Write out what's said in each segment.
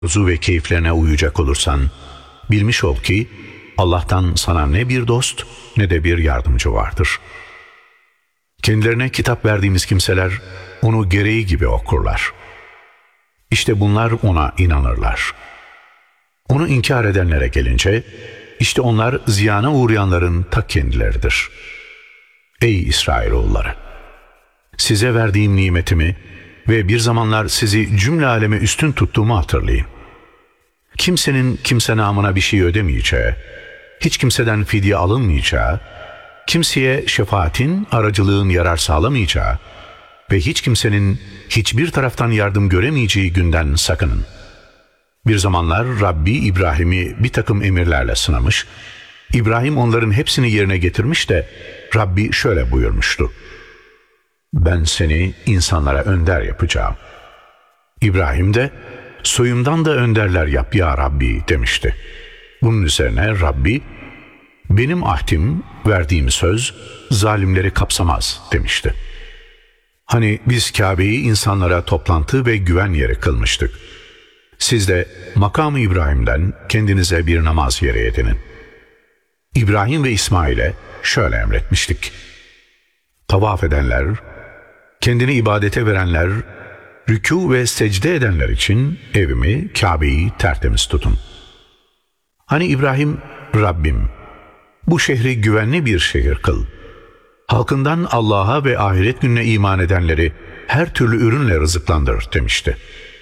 arzu ve keyiflerine uyacak olursan, bilmiş ol ki Allah'tan sana ne bir dost ne de bir yardımcı vardır. Kendilerine kitap verdiğimiz kimseler onu gereği gibi okurlar. İşte bunlar ona inanırlar. Onu inkar edenlere gelince, işte onlar ziyana uğrayanların ta kendileridir. Ey İsrailoğulları! Size verdiğim nimetimi ve bir zamanlar sizi cümle aleme üstün tuttuğumu hatırlayın. Kimsenin kimse namına bir şey ödemeyeceği, hiç kimseden fidye alınmayacağı, kimseye şefaatin, aracılığın yarar sağlamayacağı ve hiç kimsenin hiçbir taraftan yardım göremeyeceği günden sakının. Bir zamanlar Rabbi İbrahim'i bir takım emirlerle sınamış, İbrahim onların hepsini yerine getirmiş de Rabbi şöyle buyurmuştu: ben seni insanlara önder yapacağım. İbrahim de soyumdan da önderler yap ya Rabbi demişti. Bunun üzerine Rabbi, benim ahdim, verdiğim söz zalimleri kapsamaz demişti. Hani biz Kabe'yi insanlara toplantı ve güven yeri kılmıştık. Siz de makam-ı İbrahim'den kendinize bir namaz yeri edinin. İbrahim ve İsmail'e şöyle emretmiştik: tavaf edenler, kendini ibadete verenler, rükû ve secde edenler için evimi, Kabe'yi tertemiz tutun. Hani İbrahim, Rabbim, bu şehri güvenli bir şehir kıl. Halkından Allah'a ve ahiret gününe iman edenleri her türlü ürünle rızıklandır demişti.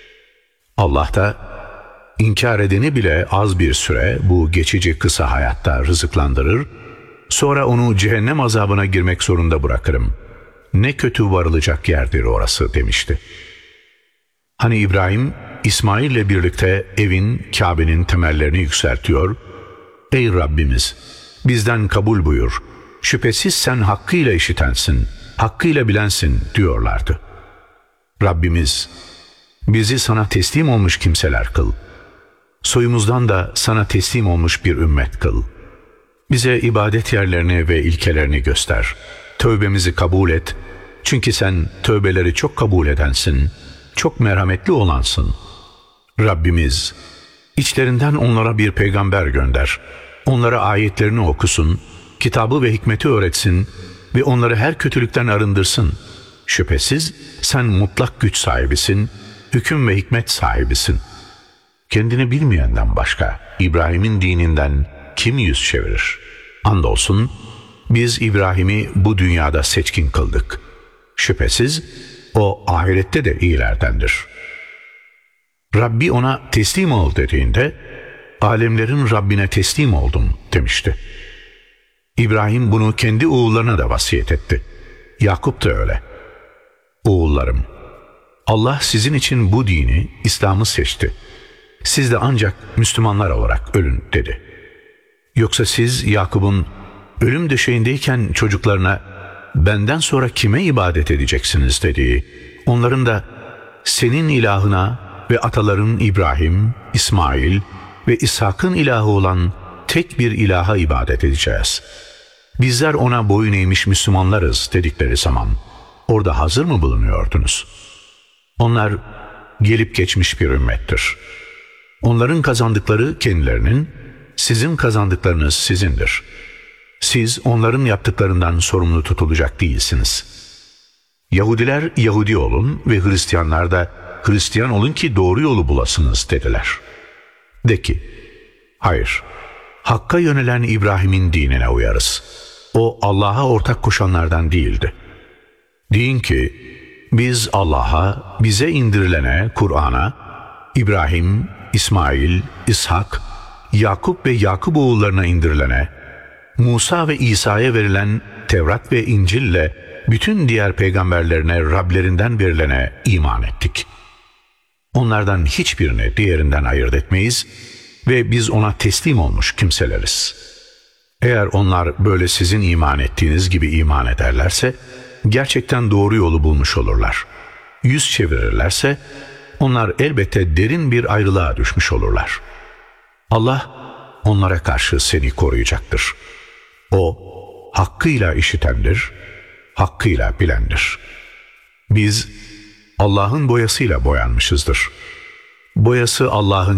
Allah da, inkar edeni bile az bir süre bu geçici kısa hayatta rızıklandırır, sonra onu cehennem azabına girmek zorunda bırakırım. Ne kötü varılacak yerdir orası demişti. Hani İbrahim, İsmail ile birlikte evin, Kabe'nin temellerini yükseltiyor, ey Rabbimiz, bizden kabul buyur, şüphesiz sen hakkıyla işitensin, hakkıyla bilensin diyorlardı. Rabbimiz, bizi sana teslim olmuş kimseler kıl. Soyumuzdan da sana teslim olmuş bir ümmet kıl. Bize ibadet yerlerini ve ilkelerini göster. Tövbemizi kabul et. Çünkü sen tövbeleri çok kabul edensin, çok merhametli olansın. Rabbimiz, içlerinden onlara bir peygamber gönder. Onlara ayetlerini okusun, kitabı ve hikmeti öğretsin ve onları her kötülükten arındırsın. Şüphesiz sen mutlak güç sahibisin, hüküm ve hikmet sahibisin. Kendini bilmeyenden başka İbrahim'in dininden kim yüz çevirir? Andolsun biz İbrahim'i bu dünyada seçkin kıldık. Şüphesiz o ahirette de iyilerdendir. Rabbi ona teslim ol dediğinde, alemlerin Rabbine teslim oldum demişti. İbrahim bunu kendi oğullarına da vasiyet etti. Yakup da öyle. Oğullarım, Allah sizin için bu dini, İslam'ı seçti. Siz de ancak Müslümanlar olarak ölün dedi. Yoksa siz Yakup'un ölüm döşeğindeyken çocuklarına benden sonra kime ibadet edeceksiniz dediği, onların da senin ilahına ve ataların İbrahim, İsmail ve İshak'ın ilahı olan tek bir ilaha ibadet edeceğiz. Bizler ona boyun eğmiş Müslümanlarız dedikleri zaman orada hazır mı bulunuyordunuz? Onlar gelip geçmiş bir ümmettir. Onların kazandıkları kendilerinin, sizin kazandıklarınız sizindir. Siz onların yaptıklarından sorumlu tutulacak değilsiniz. Yahudiler Yahudi olun ve Hristiyanlar da Hristiyan olun ki doğru yolu bulasınız dediler. De ki, hayır, Hakk'a yönelen İbrahim'in dinine uyarız. O Allah'a ortak koşanlardan değildi. Deyin ki, biz Allah'a, bize indirilene, Kur'an'a, İbrahim, İsmail, İshak, Yakup ve Yakup oğullarına indirilene, Musa ve İsa'ya verilen Tevrat ve İncil'le bütün diğer peygamberlerine Rablerinden verilene iman ettik. Onlardan hiçbirini diğerinden ayırt etmeyiz ve biz ona teslim olmuş kimseleriz. Eğer onlar böyle sizin iman ettiğiniz gibi iman ederlerse, gerçekten doğru yolu bulmuş olurlar. Yüz çevirirlerse, onlar elbette derin bir ayrılığa düşmüş olurlar. Allah onlara karşı seni koruyacaktır. O, hakkıyla işitendir, hakkıyla bilendir. Biz Allah'ın boyasıyla boyanmışızdır. Boyası Allah'ın